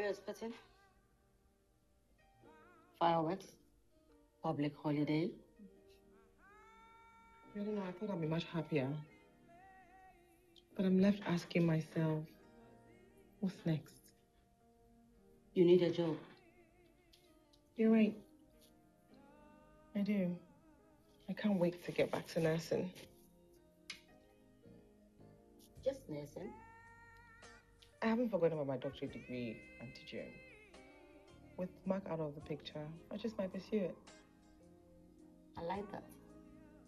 Terrace party, fireworks, public holiday. I don't know, I thought I'd be much happier. But I'm left asking myself, what's next? You need a job. You're right. I do. I can't wait to get back to nursing. Just nursing? I haven't forgotten about my doctorate degree, Auntie June. With Mark out of the picture, I just might pursue it. I like that.